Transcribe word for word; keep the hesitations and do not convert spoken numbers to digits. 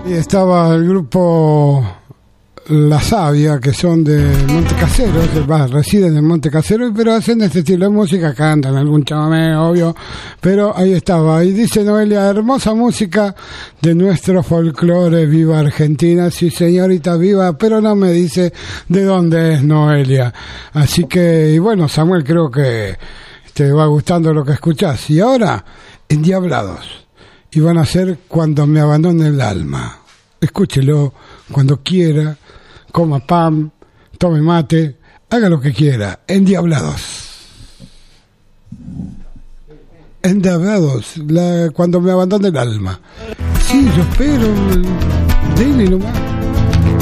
Y estaba el grupo La Savia, que son de Montecasero, que va, residen en Montecasero, pero hacen este estilo de música, cantan algún chamamé, obvio, pero ahí estaba. Y dice Noelia, hermosa música de nuestro folclore, viva Argentina, sí señorita, viva, pero no me dice de dónde es Noelia. Así que, y bueno, Samuel, creo que te va gustando lo que escuchás. Y ahora, Endiablados. Y van a ser Cuando me abandone el alma. Escúchelo cuando quiera, coma pan, tome mate, haga lo que quiera. Endiablados. Endiablados, la, Cuando me abandone el alma. Sí, yo espero. Dele nomás.